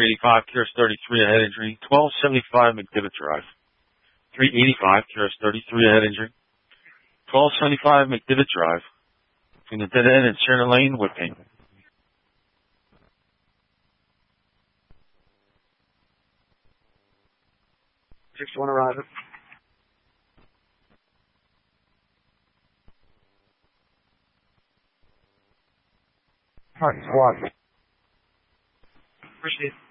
385, Curious 33, ahead injury. 1275 McDivitt Drive. 385, Curious 33, ahead injury. 1275 McDivitt Drive. Between the dead end and Center Lane, Whipping. 6-1 arriving. All right, squad. Proceed.